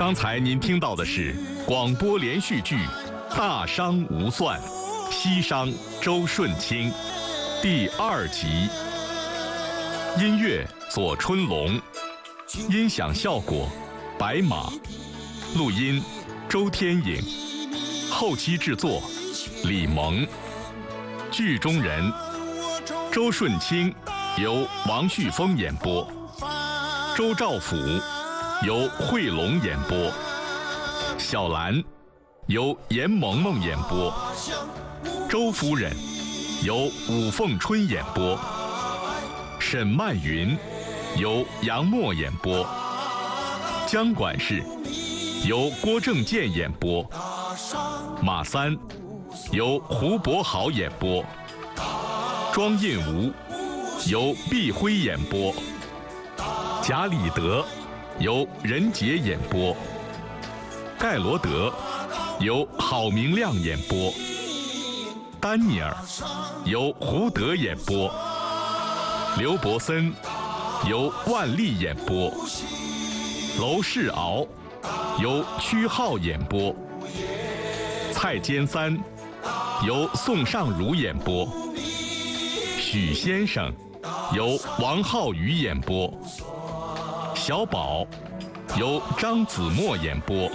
刚才您听到的是广播连续剧《大商无算》，西商周舜钦第2集。音乐左春龙，音响效果白马，录音周天颖，后期制作李萌。剧中人周舜钦由王旭峰演播，周兆甫由惠龙演播，小兰由严萌萌演播，周夫人由武凤春演播，沈曼云由杨默演播，江管事由郭正健演播，马三由胡博豪演播，庄印吾由毕辉演播，贾里德由任杰演播，盖罗德由郝明亮演播，丹尼尔由胡德演播，刘伯森由万历演播，娄世敖由屈浩演播，蔡坚三由宋尚儒演播，许先生由王浩宇演播，小宝由张子墨演播。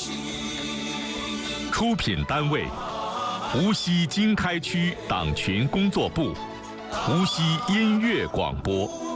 出品单位：无锡经开区党群工作部，无锡音乐广播。